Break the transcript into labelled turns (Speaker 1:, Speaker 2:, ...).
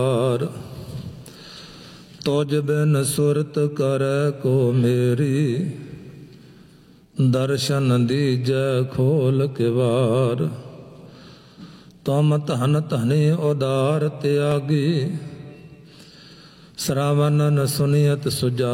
Speaker 1: तुझ बिन सुरत करे को मेरी, दर्शन दीजै खोल किवार। तुम धन धनी उदार त्यागी, श्रावणन सुनियत सुजा।